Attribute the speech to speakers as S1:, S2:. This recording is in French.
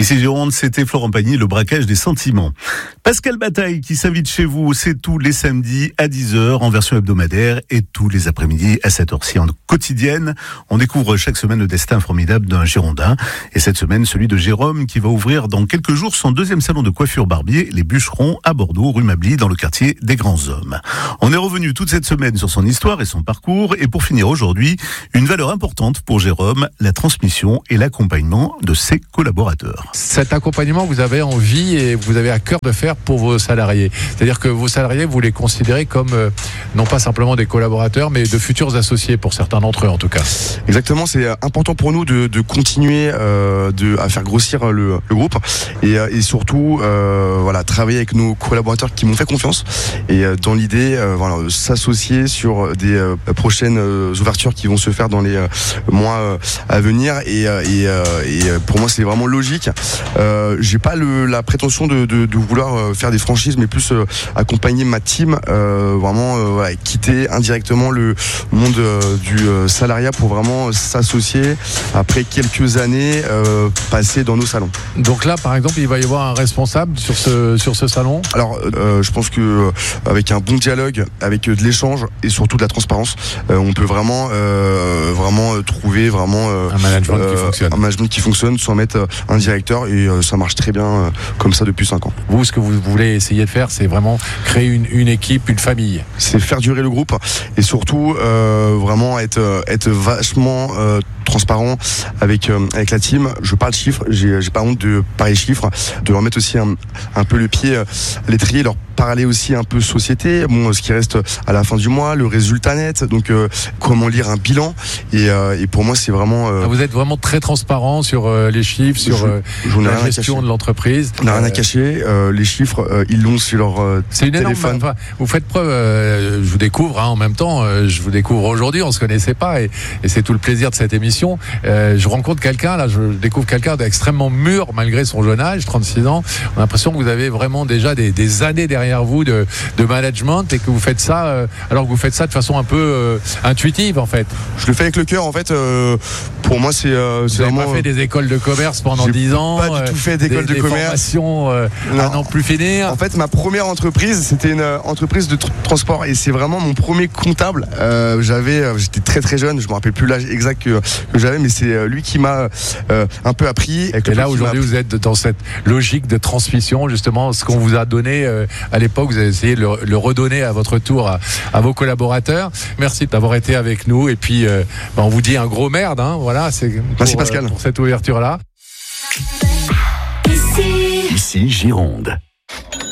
S1: Ici Gironde, c'était Florent Pagny, le braquage des sentiments. Pascal Bataille qui s'invite chez vous, c'est tous les samedis à 10h en version hebdomadaire et tous les après-midi à 7h ci en quotidienne. On découvre chaque semaine le destin formidable d'un Girondin. Et cette semaine, celui de Jérôme qui va ouvrir dans quelques jours son deuxième salon de coiffure barbier, les Bûcherons à Bordeaux, rue Mably, dans le quartier des Grands Hommes. On est revenu toute cette semaine sur son histoire et son parcours. Et pour finir aujourd'hui, une valeur importante pour Jérôme, la transmission et l'accompagnement de ses collaborateurs.
S2: Cet accompagnement, vous avez envie et vous avez à cœur de faire pour vos salariés. C'est-à-dire que vos salariés, vous les considérez comme non pas simplement des collaborateurs, mais de futurs associés pour certains d'entre eux en tout cas.
S3: Exactement, c'est important pour nous de continuer à faire grossir le groupe et surtout travailler avec nos collaborateurs qui m'ont fait confiance et dans l'idée s'associer sur des prochaines ouvertures qui vont se faire dans les mois à venir et pour moi c'est vraiment logique. J'ai pas la prétention de vouloir faire des franchises, mais plus accompagner ma team, quitter indirectement le monde du salariat pour vraiment s'associer après quelques années passées dans nos salons.
S2: Donc là, par exemple, il va y avoir un responsable sur ce salon.
S3: Alors, je pense que avec un bon dialogue, avec de l'échange et surtout de la transparence, on peut vraiment trouver un management qui fonctionne sans mettre un directeur et ça marche très bien comme ça depuis 5 ans.
S2: Vous, ce que vous voulez essayer de faire, c'est vraiment créer une équipe, une famille.
S3: C'est faire durer le groupe et surtout vraiment être vachement transparent avec la team. Je parle chiffres, j'ai pas honte de parler chiffres, de leur mettre aussi un peu le pied à l'étrier, leur parler aussi un peu société, ce qui reste à la fin du mois, le résultat net, donc comment lire un bilan et pour moi c'est vraiment...
S2: Vous êtes vraiment très transparent sur les chiffres, sur la gestion de l'entreprise.
S3: On n'a rien à cacher, les chiffres, ils l'ont sur leur
S2: c'est une téléphone. Énorme, vous faites preuve, je vous découvre en même temps, je vous découvre aujourd'hui, on ne se connaissait pas et c'est tout le plaisir de cette émission. Je rencontre quelqu'un, là je découvre quelqu'un d'extrêmement mûr malgré son jeune âge, 36 ans. On a l'impression que vous avez vraiment déjà des années derrière vous de management et que vous faites ça alors que vous faites ça de façon un peu intuitive en fait.
S3: Je le fais avec le cœur en fait. Pour moi c'est
S2: vous
S3: vraiment...
S2: n'avez pas fait des écoles de commerce pendant 10 ans.
S3: Pas du tout fait d'école de commerce.
S2: Formations à n'en plus finir.
S3: En fait ma première entreprise c'était une entreprise de transport et c'est vraiment mon premier comptable. J'étais très très jeune, je me rappelle plus l'âge exact que j'avais, mais c'est lui qui m'a un peu appris.
S2: Et là aujourd'hui vous êtes dans cette logique de transmission, justement ce qu'on vous a donné à l'époque, vous avez essayé de le redonner à votre tour à vos collaborateurs. Merci d'avoir été avec nous et puis on vous dit un gros merde, voilà,
S3: merci Pascal
S2: pour cette ouverture là.
S1: Ici Gironde.